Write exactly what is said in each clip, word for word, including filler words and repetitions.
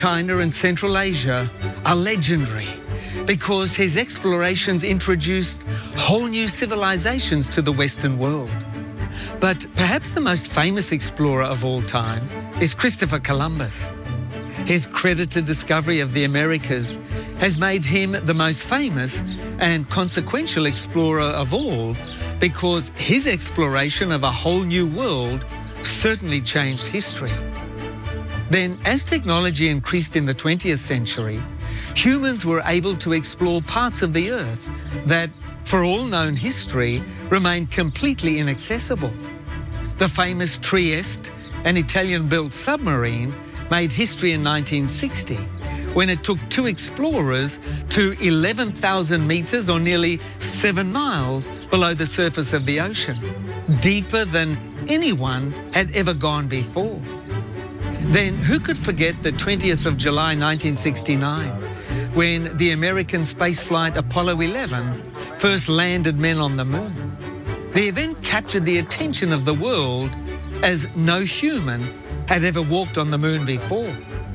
China and Central Asia are legendary because his explorations introduced whole new civilizations to the Western world. But perhaps the most famous explorer of all time is Christopher Columbus. His credited discovery of the Americas has made him the most famous and consequential explorer of all because his exploration of a whole new world certainly changed history. Then, as technology increased in the twentieth century, humans were able to explore parts of the Earth that, for all known history, remained completely inaccessible. The famous Trieste, an Italian-built submarine, made history in nineteen sixty, when it took two explorers to eleven thousand metres or nearly seven miles below the surface of the ocean, deeper than anyone had ever gone before. Then who could forget the twentieth of July nineteen sixty-nine, when the American spaceflight Apollo eleven first landed men on the moon? The event captured the attention of the world as no human had ever walked on the moon before.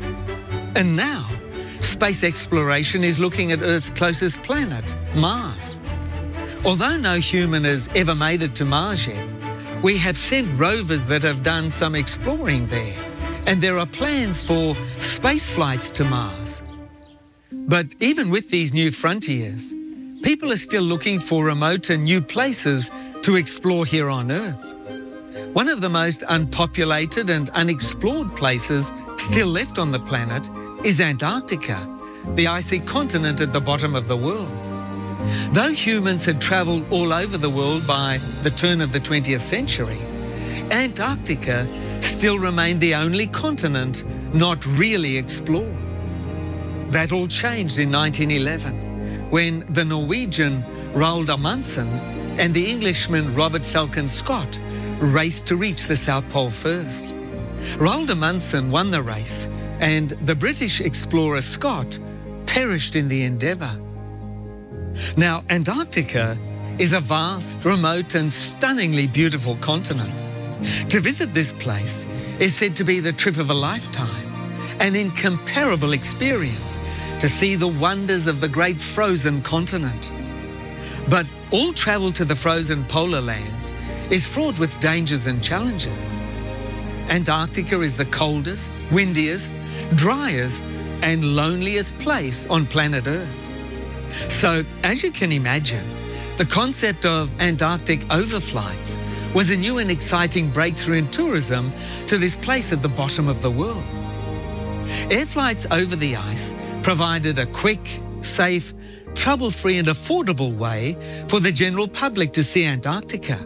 And now, space exploration is looking at Earth's closest planet, Mars. Although no human has ever made it to Mars yet, we have sent rovers that have done some exploring there, and there are plans for space flights to Mars. But even with these new frontiers, people are still looking for remote and new places to explore here on Earth. One of the most unpopulated and unexplored places still left on the planet is Antarctica, the icy continent at the bottom of the world. Though humans had travelled all over the world by the turn of the twentieth century, Antarctica still remained the only continent not really explored. That all changed in nineteen eleven, when the Norwegian Roald Amundsen and the Englishman Robert Falcon Scott raced to reach the South Pole first. Roald Amundsen won the race, and the British explorer Scott perished in the endeavour. Now, Antarctica is a vast, remote and stunningly beautiful continent. To visit this place is said to be the trip of a lifetime, an incomparable experience to see the wonders of the great frozen continent. But all travel to the frozen polar lands is fraught with dangers and challenges. Antarctica is the coldest, windiest, driest and loneliest place on planet Earth. So, as you can imagine, the concept of Antarctic overflights was a new and exciting breakthrough in tourism to this place at the bottom of the world. Air flights over the ice provided a quick, safe, trouble-free and affordable way for the general public to see Antarctica.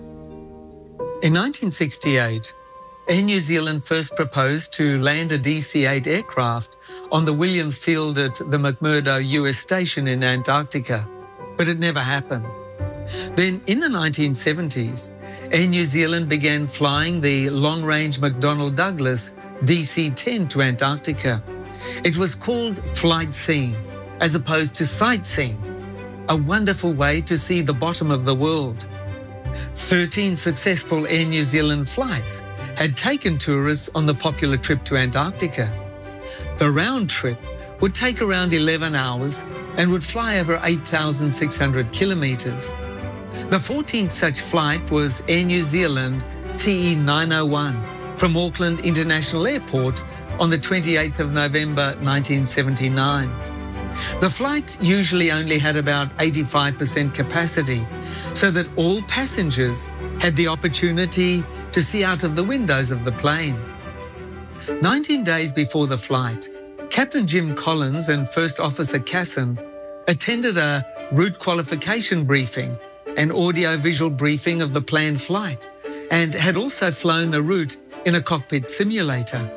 In nineteen sixty-eight, Air New Zealand first proposed to land a D C eight aircraft on the Williams Field at the McMurdo U S station in Antarctica, but it never happened. Then in the nineteen seventies, Air New Zealand began flying the long-range McDonnell Douglas D C ten to Antarctica. It was called flight seeing, as opposed to sightseeing, a wonderful way to see the bottom of the world. Thirteen successful Air New Zealand flights had taken tourists on the popular trip to Antarctica. The round trip would take around eleven hours and would fly over eight thousand six hundred kilometres. The fourteenth such flight was Air New Zealand T E nine oh one from Auckland International Airport on the twenty-eighth of November nineteen seventy-nine. The flight usually only had about eighty-five percent capacity, so that all passengers had the opportunity to see out of the windows of the plane. Nineteen days before the flight, Captain Jim Collins and First Officer Casson attended a route qualification briefing, an audio-visual briefing of the planned flight, and had also flown the route in a cockpit simulator.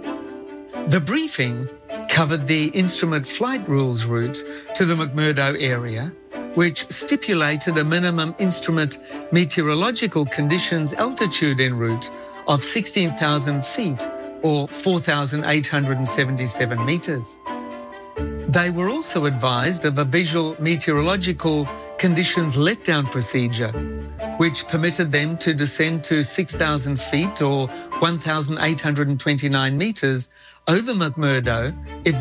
The briefing covered the instrument flight rules route to the McMurdo area, which stipulated a minimum instrument meteorological conditions altitude en route of sixteen thousand feet or four thousand eight hundred seventy-seven metres. They were also advised of a visual meteorological conditions letdown procedure, which permitted them to descend to six thousand feet or one thousand eight hundred twenty-nine metres over McMurdo